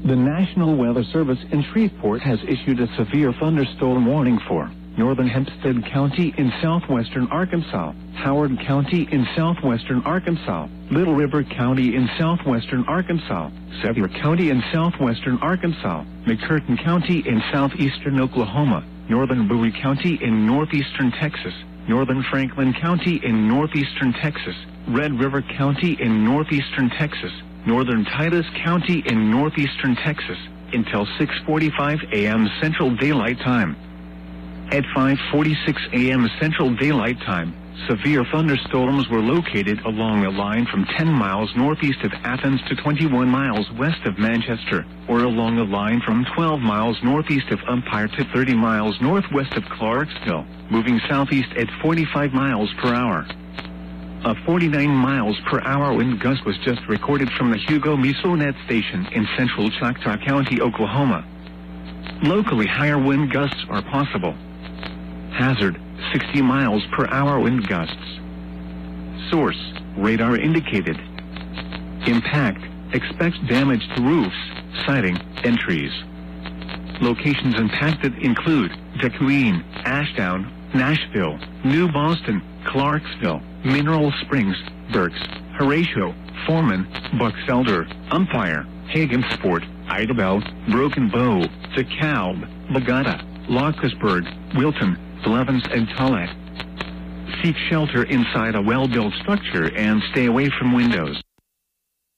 The National Weather Service in Shreveport has issued a severe thunderstorm warning for northern Hempstead County in southwestern Arkansas, Howard County in southwestern Arkansas, Little River County in southwestern Arkansas, Sevier County in southwestern Arkansas, McCurtain County in southeastern Oklahoma, northern Bowie County in northeastern Texas, northern Franklin County in northeastern Texas, Red River County in northeastern Texas, northern Titus County in northeastern Texas, until 6:45 a.m. Central Daylight Time. At 5:46 a.m. Central Daylight Time, severe thunderstorms were located along a line from 10 miles northeast of Athens to 21 miles west of Manchester, or along a line from 12 miles northeast of Umpire to 30 miles northwest of Clarksville, moving southeast at 45 miles per hour. A 49 miles per hour wind gust was just recorded from the Hugo Mesonet station in central Choctaw County, Oklahoma. Locally, higher wind gusts are possible. Hazard, 60 miles per hour wind gusts. Source, radar indicated. Impact, expect damage to roofs, siding, and trees. Locations impacted include Dequeen, Ashdown, Nashville, New Boston, Clarksville, Mineral Springs, Berks, Horatio, Foreman, Bucks-Elder, Umpire, Hagensport, Idabel, Broken Bow, DeKalb, Bogota, Lockersburg, Wilton, Blevins, and Tullett. Seek shelter inside a well-built structure and stay away from windows.